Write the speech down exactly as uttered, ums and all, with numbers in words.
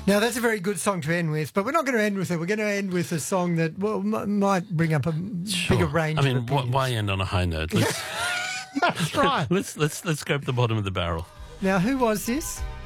Now, that's a very good song to end with, but we're not going to end with it. We're going to end with a song that well, m- might bring up a Sure. bigger range I mean, of wh- opinions. why end on a high note? Let's, That's right. let's, let's, let's scrape the bottom of the barrel. Now, who was this?